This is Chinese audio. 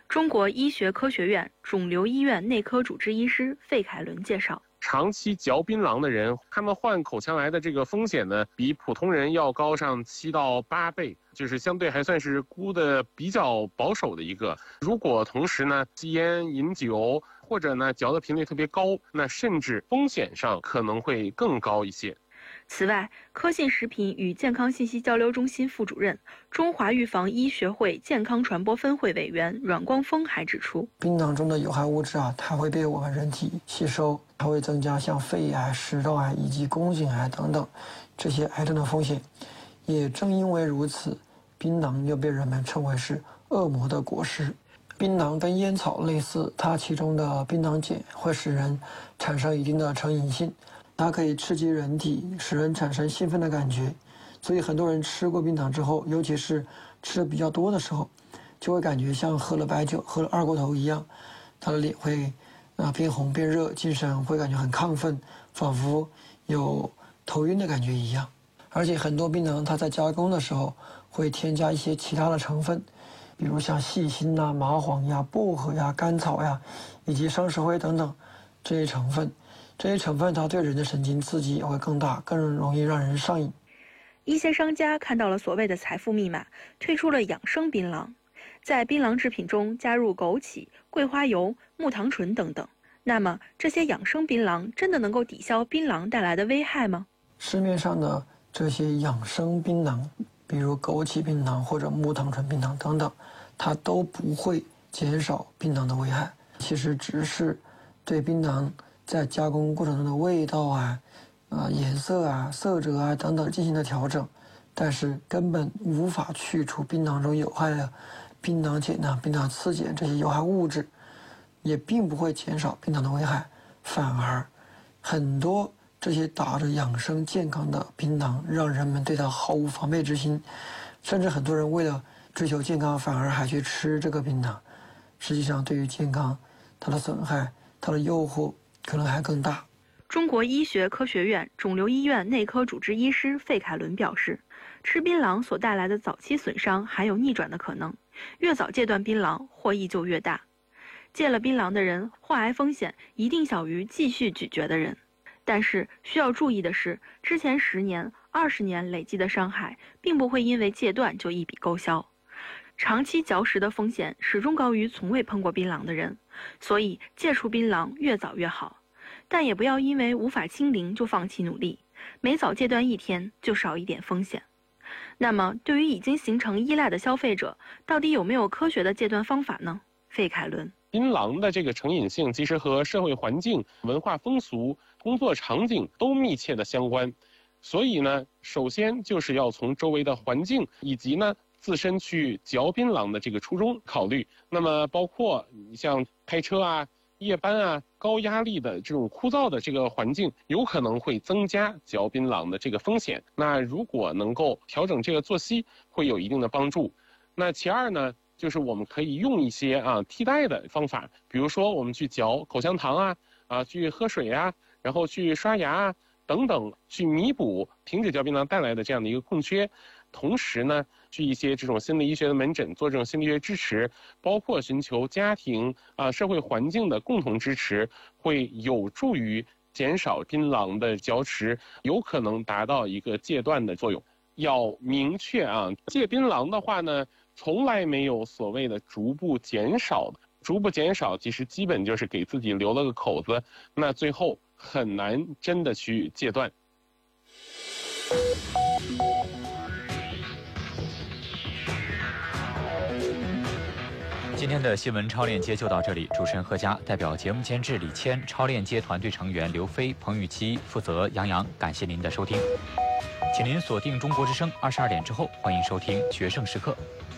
中国医学科学院肿瘤医院内科主治医师费凯伦介绍。 长期嚼槟榔的人，他们患口腔癌的这个风险呢，比普通人要高上7到8倍，就是相对还算是估的比较保守的一个。如果同时呢吸烟、饮酒，或者呢嚼的频率特别高，那甚至风险上可能会更高一些。 此外，科信食品与健康信息交流中心副主任、中华预防医学会健康传播分会委员阮光峰还指出， 槟榔中的有害物质它会被我们人体吸收，它会增加像肺癌、食道癌以及宫颈癌等等这些癌症的风险。也正因为如此，槟榔又被人们称为是恶魔的果实。槟榔跟烟草类似，它其中的槟榔碱会使人产生一定的成瘾性，它可以刺激人体，使人产生兴奋的感觉。所以很多人吃过槟榔之后，尤其是吃的比较多的时候，就会感觉像喝了白酒、喝了二锅头一样，他的脸会变红变热，精神会感觉很亢奋，仿佛有头晕的感觉一样。而且很多槟榔它在加工的时候会添加一些其他的成分，比如像细辛麻黄薄荷甘草以及生石灰等等这些成分。这些成分它对人的神经刺激也会更大，更容易让人上瘾。 一些商家看到了所谓的财富密码，推出了养生槟榔，在槟榔制品中加入枸杞、桂花油、木糖醇等等。那么这些养生槟榔真的能够抵消槟榔带来的危害吗？ 市面上的这些养生槟榔，比如枸杞槟榔或者木糖醇槟榔等等，它都不会减少槟榔的危害，其实只是对槟榔在加工过程中的味道颜色色泽等等进行了调整，但是根本无法去除槟榔中有害的槟榔碱槟榔次碱这些有害物质，也并不会减少槟榔的危害，反而很多这些打着养生健康的槟榔让人们对它毫无防备之心，甚至很多人为了追求健康反而还去吃这个槟榔，实际上对于健康它的损害、它的诱惑可能还更大。 中国医学科学院肿瘤医院内科主治医师费凯伦表示，吃槟榔所带来的早期损伤还有逆转的可能，越早戒断槟榔获益就越大。戒了槟榔的人患癌风险一定小于继续咀嚼的人。但是需要注意的是，之前10年、20年累积的伤害并不会因为戒断就一笔勾销，长期嚼食的风险始终高于从未碰过槟榔的人，所以戒除槟榔越早越好。但也不要因为无法清零就放弃努力，每早戒断1天就少一点风险。那么对于已经形成依赖的消费者，到底有没有科学的戒断方法呢？费凯伦， 槟榔的这个成瘾性其实和社会环境、文化风俗、工作场景都密切的相关，所以呢，首先就是要从周围的环境以及呢自身去嚼槟榔的这个初衷考虑。那么包括像开车夜班高压力的这种枯燥的这个环境，有可能会增加嚼槟榔的这个风险。那如果能够调整这个作息，会有一定的帮助。那其二呢，就是我们可以用一些替代的方法，比如说我们去嚼口香糖去喝水然后去刷牙等等，去弥补停止嚼槟榔带来的这样的一个空缺。同时呢，去一些这种心理医学的门诊做这种心理学支持，包括寻求家庭社会环境的共同支持，会有助于减少槟榔的嚼食，有可能达到一个戒断的作用。要明确戒槟榔的话呢，从来没有所谓的逐步减少的，逐步减少其实基本就是给自己留了个口子，那最后很难真的去戒断。 今天的新闻超链接就到这里，主持人贺佳，代表节目监制李谦，超链接团队成员刘飞、彭雨琪，负责杨洋，感谢您的收听，请您锁定中国之声，22点之后欢迎收听决胜时刻。